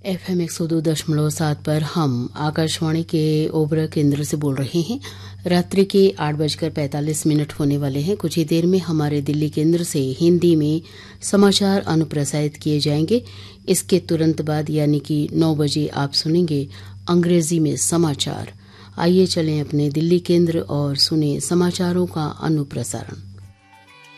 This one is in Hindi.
FM 102.7 पर हम आकाशवाणी के ओबरा केंद्र से बोल रहे हैं। रात्रि के 8:45 होने वाले हैं। कुछ ही देर में हमारे दिल्ली केंद्र से हिंदी में समाचार अनुप्रसारित किए जाएंगे। इसके तुरंत बाद यानी कि 9 बजे आप सुनेंगे अंग्रेजी में समाचार। आइए चलें अपने दिल्ली केंद्र और सुने समाचारों का अनुप्रसारण।